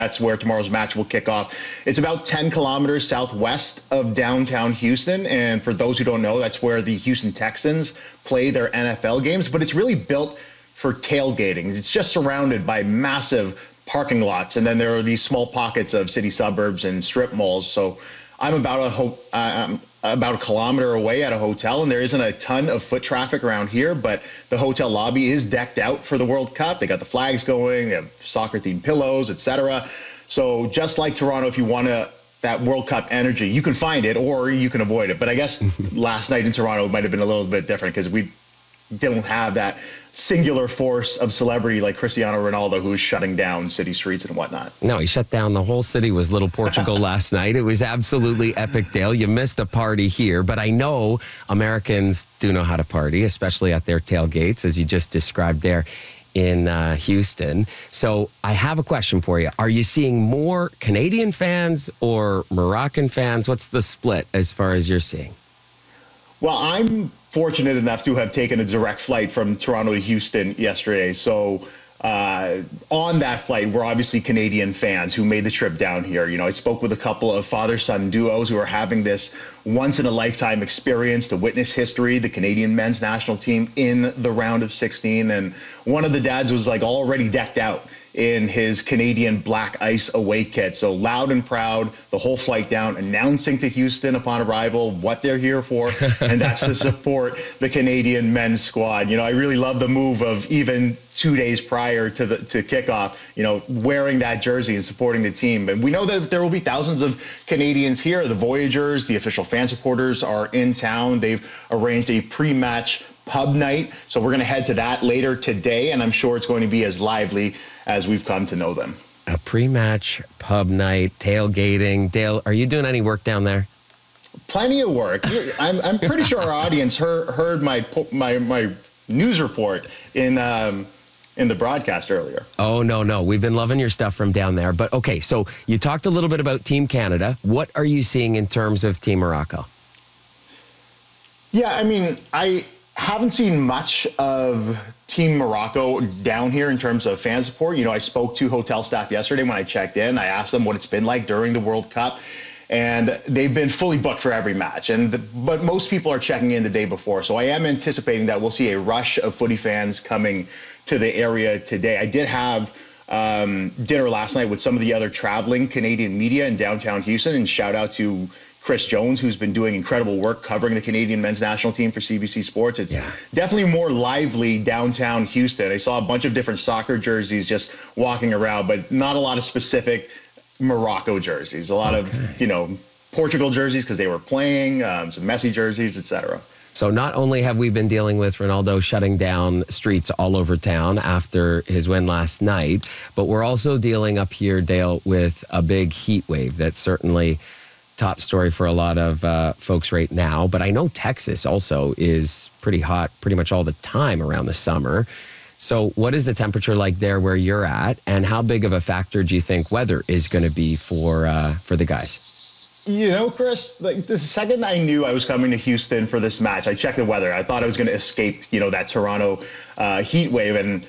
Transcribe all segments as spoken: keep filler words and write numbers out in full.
That's where tomorrow's match will kick off. It's about ten kilometers southwest of downtown Houston. And for those who don't know, that's where the Houston Texans play their N F L games. But it's really built for tailgating. It's just surrounded by massive parking lots. And then there are these small pockets of city suburbs and strip malls. So I'm about a, ho- uh, um, about a kilometer away at a hotel, and there isn't a ton of foot traffic around here, but the hotel lobby is decked out for the World Cup. They got the flags going, they have soccer-themed pillows, et cetera. So just like Toronto, if you want to that World Cup energy, you can find it or you can avoid it. But I guess last night in Toronto might have been a little bit different because we didn't have that singular force of celebrity like Cristiano Ronaldo, who is shutting down city streets and whatnot. No, he shut down the whole city. Was Little Portugal last night. It was absolutely epic, Dale. You missed a party here, but I know Americans do know how to party, especially at their tailgates, as you just described there in uh, Houston. So I have a question for you. Are you seeing more Canadian fans or Moroccan fans? What's the split as far as you're seeing? Well, I'm fortunate enough to have taken a direct flight from Toronto to Houston yesterday. So uh, on that flight, we're obviously Canadian fans who made the trip down here. You know, I spoke with a couple of father-son duos who are having this once-in-a-lifetime experience to witness history, the Canadian men's national team in the round of sixteen. And one of the dads was like already decked out in his Canadian black ice away kit. So loud and proud, the whole flight down, announcing to Houston upon arrival what they're here for, and that's to support the Canadian men's squad. You know, I really love the move of even two days prior to the to kickoff, you know, wearing that jersey and supporting the team. And we know that there will be thousands of Canadians here. The Voyageurs, the official fan supporters, are in town. They've arranged a pre-match pub night. So we're going to head to that later today, and I'm sure it's going to be as lively as we've come to know them. A pre-match pub night, tailgating. Dale, are you doing any work down there? Plenty of work. I'm, I'm pretty sure our audience heard, heard my, my, my news report in, um, in the broadcast earlier. Oh, no, no. We've been loving your stuff from down there. But okay, so you talked a little bit about Team Canada. What are you seeing in terms of Team Morocco? Yeah, I mean, I haven't seen much of Team Morocco down here in terms of fan support. You know, I spoke to hotel staff yesterday when I checked in. I asked them what it's been like during the World Cup, and they've been fully booked for every match. And the, but most people are checking in the day before, so I am anticipating that we'll see a rush of footy fans coming to the area today. I did have um, dinner last night with some of the other traveling Canadian media in downtown Houston, and shout out to Chris Jones, who's been doing incredible work covering the Canadian men's national team for C B C Sports. It's yeah. definitely more lively downtown Houston. I saw a bunch of different soccer jerseys just walking around, but not a lot of specific Morocco jerseys. A lot okay. of, you know, Portugal jerseys because they were playing, um, some Messi jerseys, et cetera. So not only have we been dealing with Ronaldo shutting down streets all over town after his win last night, but we're also dealing up here, Dale, with a big heat wave that's certainly top story for a lot of uh, folks right now. But I know Texas also is pretty hot pretty much all the time around the summer. So what is the temperature like there where you're at? And how big of a factor do you think weather is going to be for uh, for the guys? You know, Chris, like the second I knew I was coming to Houston for this match, I checked the weather. I thought I was going to escape, you know, that Toronto uh, heat wave. And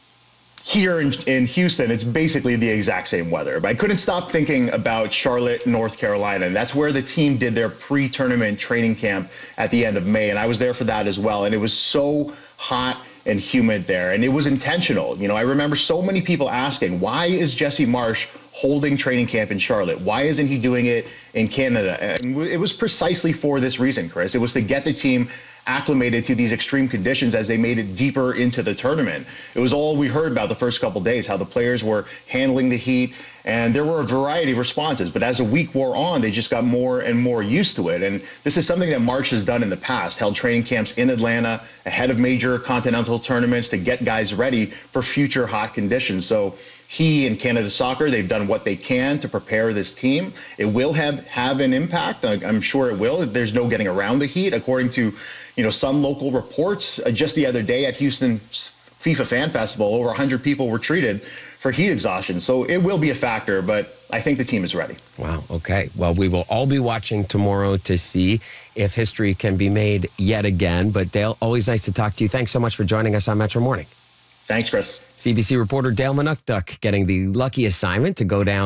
here in, in Houston, it's basically the exact same weather. But I couldn't stop thinking about Charlotte, North Carolina. And that's where the team did their pre-tournament training camp at the end of May. And I was there for that as well. And it was so hot and humid there. And it was intentional. You know, I remember so many people asking, why is Jesse Marsch holding training camp in Charlotte? Why isn't he doing it in Canada? And it was precisely for this reason, Chris. It was to get the team acclimated to these extreme conditions as they made it deeper into the tournament. It was all we heard about the first couple of days, how the players were handling the heat, and there were a variety of responses. But as the week wore on, they just got more and more used to it. And this is something that Marsch has done in the past, held training camps in Atlanta ahead of major continental tournaments to get guys ready for future hot conditions. So he and Canada Soccer, they've done what they can to prepare this team. It will have, have an impact. I'm sure it will. There's no getting around the heat. According to, you know, some local reports, uh, just the other day at Houston's FIFA Fan Festival, over one hundred people were treated for heat exhaustion. So it will be a factor, but I think the team is ready. Wow. Okay. Well, we will all be watching tomorrow to see if history can be made yet again. But Dale, always nice to talk to you. Thanks so much for joining us on Metro Morning. Thanks, Chris. C B C reporter Dale Manukduk getting the lucky assignment to go down